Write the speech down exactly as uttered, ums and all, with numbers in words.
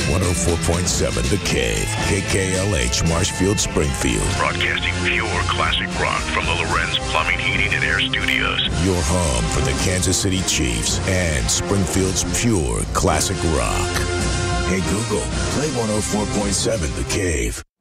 one oh four point seven The Cave, K K L H, Marshfield, Springfield. Broadcasting pure classic rock from the Lorenz Plumbing, Heating, and Air Studios. Your home for the Kansas City Chiefs and Springfield's pure classic rock. Hey, Google, play one oh four point seven The Cave.